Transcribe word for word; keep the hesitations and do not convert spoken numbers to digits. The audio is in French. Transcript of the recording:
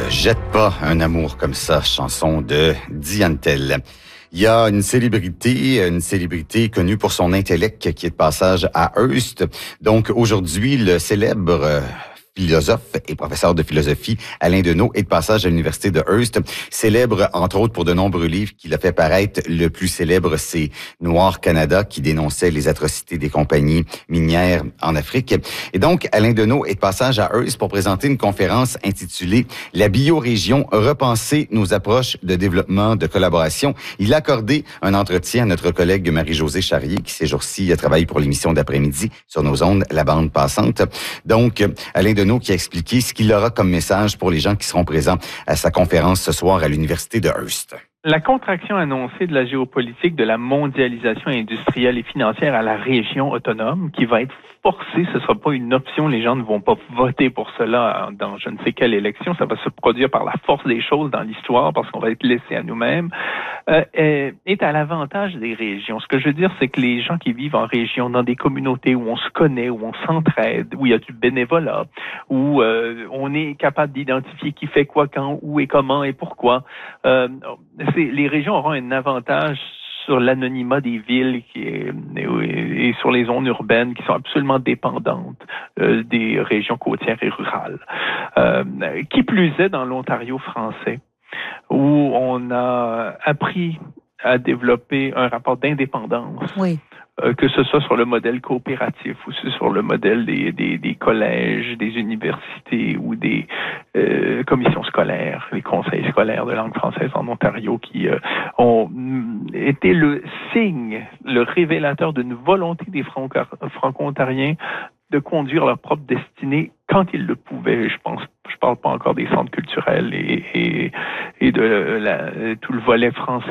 jette pas un amour comme ça, chanson de Diane Tell. Il y a une célébrité, une célébrité connue pour son intellect qui est de passage à Hearst. Donc aujourd'hui, le célèbre euh, philosophe et professeur de philosophie Alain Deneau est de passage à l'université de Hearst, célèbre entre autres pour de nombreux livres qu'il a fait paraître. Le plus célèbre, c'est Noir Canada, qui dénonçait les atrocités des compagnies minières en Afrique. Et donc, Alain Deneau est de passage à Hearst pour présenter une conférence intitulée « La biorégion, repenser nos approches de développement, de collaboration ». Il a accordé un entretien à notre collègue Marie-Josée Charrier, qui ces jours-ci travaille pour l'émission d'après-midi sur nos ondes, La Bande Passante. Donc, Alain Deneau qui a expliqué ce qu'il aura comme message pour les gens qui seront présents à sa conférence ce soir à l'université de Hearst. La contraction annoncée de la géopolitique, de la mondialisation industrielle et financière à la région autonome, qui va être forcée, ce ne sera pas une option, les gens ne vont pas voter pour cela dans je ne sais quelle élection, ça va se produire par la force des choses dans l'histoire parce qu'on va être laissé à nous-mêmes, euh, est à l'avantage des régions. Ce que je veux dire, c'est que les gens qui vivent en région, dans des communautés où on se connaît, où on s'entraide, où il y a du bénévolat, où euh, on est capable d'identifier qui fait quoi, quand, où et comment et pourquoi, euh, c'est, les régions auront un avantage sur l'anonymat des villes qui est, et, et sur les zones urbaines qui sont absolument dépendantes euh, des régions côtières et rurales. Euh, qui plus est dans l'Ontario français, où on a appris à développer un rapport d'indépendance. Oui. Euh, que ce soit sur le modèle coopératif ou sur le modèle des, des, des collèges, des universités ou des euh, commissions scolaires, les conseils scolaires de langue française en Ontario qui euh, ont été le signe, le révélateur d'une volonté des Franco-Ontariens de conduire leur propre destinée quand ils le pouvaient. Je pense, je parle pas encore des centres culturels et, et, et de la, tout le volet français